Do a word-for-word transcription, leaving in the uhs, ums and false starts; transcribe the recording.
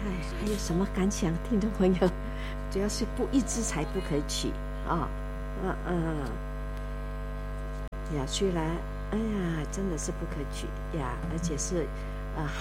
还有什么感想，听众朋友？主要是不义之财不可取啊，嗯嗯，呀，虽然哎呀，真的是不可取呀，而且是呃